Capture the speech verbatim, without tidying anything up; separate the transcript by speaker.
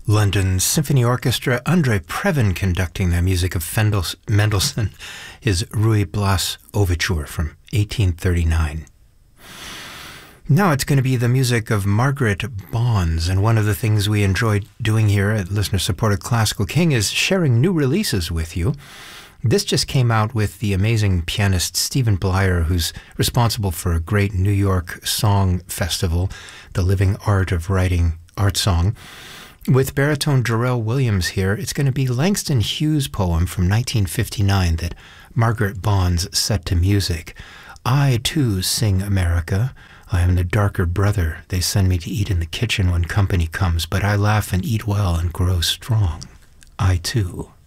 Speaker 1: London Symphony Orchestra, Andrei Previn conducting the music of Fendels- Mendelssohn, his Ruy Blas Overture from eighteen thirty-nine. Now it's going to be the music of Margaret Bonds, and one of the things we enjoy doing here at Listener-Supported Classical King is sharing new releases with you. This just came out with the amazing pianist Stephen Blyer, who's responsible for a great New York song festival, the Living Art of Writing Art Song. With baritone Jarrell Williams here, it's going to be Langston Hughes' poem from nineteen fifty-nine that Margaret Bonds set to music. I, too, sing America. I am the darker brother. They send me to eat in the kitchen when company comes, but I laugh and eat well and grow strong. I, too.